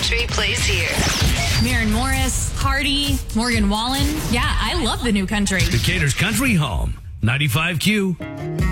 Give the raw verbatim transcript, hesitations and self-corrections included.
country plays here. Maren Morris, Hardy, Morgan Wallen. Yeah, I love the new country. Decatur's Country Home, ninety-five Q.